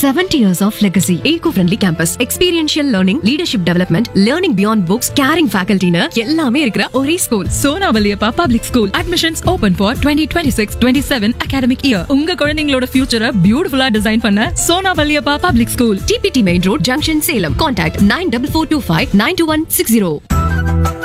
70 years of legacy. Eco-friendly campus, experiential learning, leadership development, learning beyond books, caring faculty னு எல்லாமே இருக்கிற ஒரே school. Sona Valliappa public school. Admissions open for 2026-27 academic year. உங்க குழந்தைகளோட ஃபியூச்சரை பியூட்டிஃபுல்லா டிசைன் பண்ண Sona Valliappa public school. TPT Main Road, Junction, Salem. Contact 94425 92160.